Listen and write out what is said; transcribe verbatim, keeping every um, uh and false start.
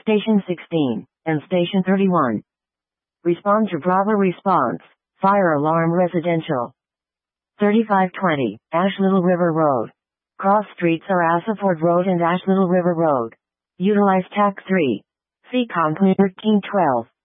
Station sixteen, and Station thirty-one. Respond to Bravo response. Fire alarm residential. thirty-five twenty, Ash Little River Road. Cross streets are Asaford Road and Ash Little River Road. Utilize T A C three. C COM thirteen twelve.